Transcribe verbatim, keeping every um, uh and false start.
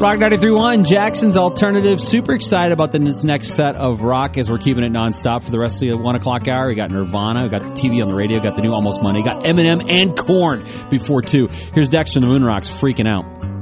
Rock ninety-three point one, Jackson's Alternative. Super excited about this next set of rock as we're keeping it nonstop for the rest of the one o'clock hour. We got Nirvana, we got the T V on the radio, got the new Almost Money, got Eminem and Korn before two. Here's Dexter and the Moon Rocks freaking out.